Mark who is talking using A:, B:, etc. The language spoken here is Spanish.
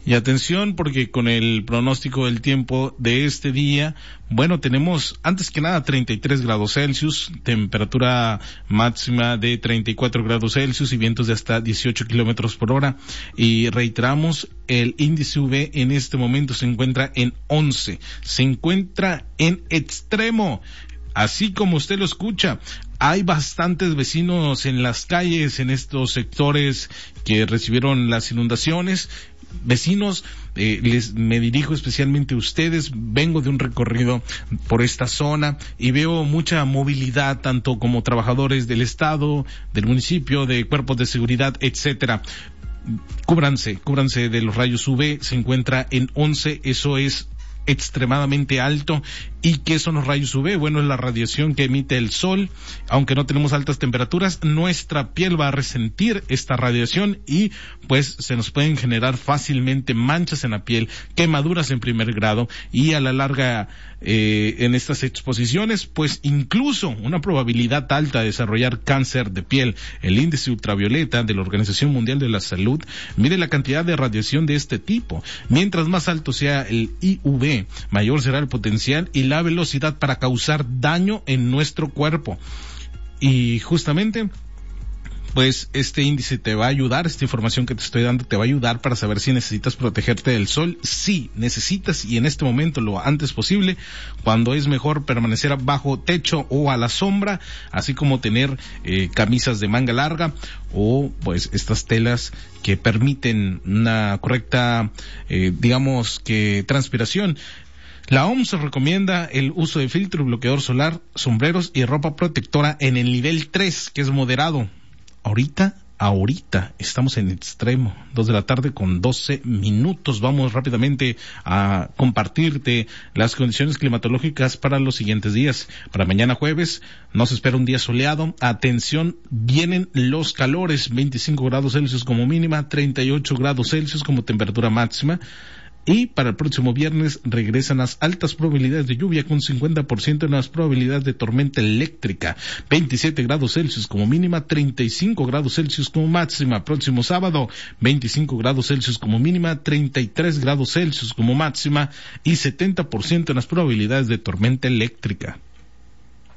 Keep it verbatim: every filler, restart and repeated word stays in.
A: Y atención, porque con el pronóstico del tiempo de este día, bueno, tenemos antes que nada treinta y tres grados Celsius, temperatura máxima de treinta y cuatro grados Celsius y vientos de hasta dieciocho kilómetros por hora. Y reiteramos, el índice U V en este momento se encuentra en once, se encuentra en extremo. Así como usted lo escucha, hay bastantes vecinos en las calles, en estos sectores que recibieron las inundaciones. Vecinos, eh, les me dirijo especialmente a ustedes. Vengo de un recorrido por esta zona y veo mucha movilidad, tanto como trabajadores del estado, del municipio, de cuerpos de seguridad, etcétera. Cúbranse, cúbranse de los rayos U V. Se encuentra en once, eso es extremadamente alto. ¿Y qué son los rayos U V? Bueno, es la radiación que emite el sol. Aunque no tenemos altas temperaturas, nuestra piel va a resentir esta radiación y pues se nos pueden generar fácilmente manchas en la piel, quemaduras en primer grado y a la larga eh, en estas exposiciones pues incluso una probabilidad alta de desarrollar cáncer de piel. El índice ultravioleta de la Organización Mundial de la Salud mide la cantidad de radiación de este tipo. Mientras más alto sea el I U V, mayor será el potencial y la velocidad para causar daño en nuestro cuerpo. Y justamente pues este índice te va a ayudar, esta información que te estoy dando te va a ayudar para saber si necesitas protegerte del sol. Sí, necesitas, y en este momento lo antes posible, cuando es mejor permanecer bajo techo o a la sombra, así como tener eh, camisas de manga larga o pues estas telas que permiten una correcta, eh, digamos que transpiración. La O M S recomienda el uso de filtro, bloqueador solar, sombreros y ropa protectora en el nivel tres, que es moderado. Ahorita, ahorita estamos en extremo, dos de la tarde con doce minutos. Vamos rápidamente a compartirte las condiciones climatológicas para los siguientes días. Para mañana jueves nos espera un día soleado. Atención, vienen los calores, veinticinco grados Celsius como mínima, treinta y ocho grados Celsius como temperatura máxima. Y para el próximo viernes regresan las altas probabilidades de lluvia con cincuenta por ciento en las probabilidades de tormenta eléctrica. veintisiete grados Celsius como mínima, treinta y cinco grados Celsius como máxima. Próximo sábado, veinticinco grados Celsius como mínima, treinta y tres grados Celsius como máxima y setenta por ciento en las probabilidades de tormenta eléctrica.